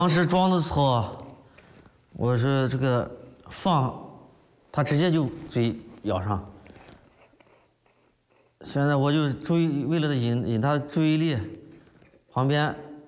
当时装的时候，我是这个放，他直接就嘴咬上。现在我就为了引他注意力，旁边